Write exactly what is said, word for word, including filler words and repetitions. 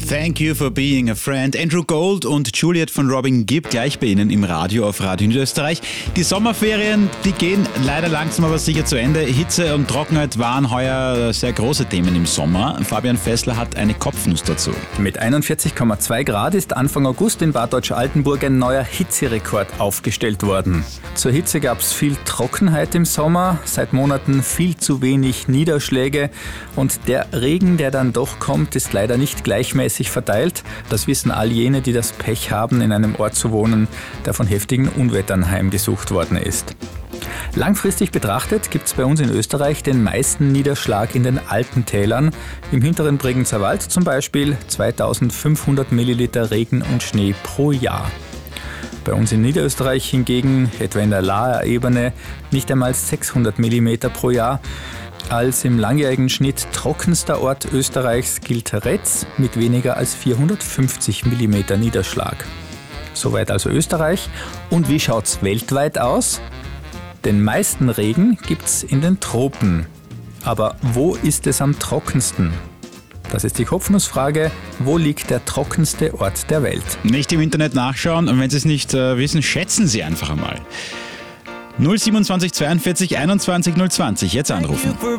Thank you for being a friend. Andrew Gold und Juliet von Robin Gibb gleich bei Ihnen im Radio auf Radio Niederösterreich. Die Sommerferien, die gehen leider langsam aber sicher zu Ende. Hitze und Trockenheit waren heuer sehr große Themen im Sommer. Fabian Fessler hat eine Kopfnuss dazu. Mit einundvierzig Komma zwei Grad ist Anfang August in Bad Deutsch-Altenburg ein neuer Hitzerekord aufgestellt worden. Zur Hitze gab es viel Trockenheit im Sommer, seit Monaten viel zu wenig Niederschläge und der Regen, der dann doch kommt, ist leider nicht gleichmäßig verteilt. Das wissen all jene, die das Pech haben, in einem Ort zu wohnen, der von heftigen Unwettern heimgesucht worden ist. Langfristig betrachtet gibt es bei uns in Österreich den meisten Niederschlag in den Alpentälern. Im hinteren Bregenzer Wald zum Beispiel zweitausendfünfhundert Milliliter Regen und Schnee pro Jahr. Bei uns in Niederösterreich hingegen, etwa in der Laaer Ebene, nicht einmal sechshundert Millimeter pro Jahr. Als im langjährigen Schnitt trockenster Ort Österreichs gilt Retz mit weniger als vierhundertfünfzig Millimeter Niederschlag. Soweit also Österreich. Und wie schaut's weltweit aus? Den meisten Regen gibt's in den Tropen. Aber wo ist es am trockensten? Das ist die Kopfnussfrage. Wo liegt der trockenste Ort der Welt? Nicht im Internet nachschauen und wenn Sie es nicht äh, wissen, schätzen Sie einfach einmal. null siebenundzwanzig zweiundvierzig einundzwanzig null zwanzig, jetzt anrufen.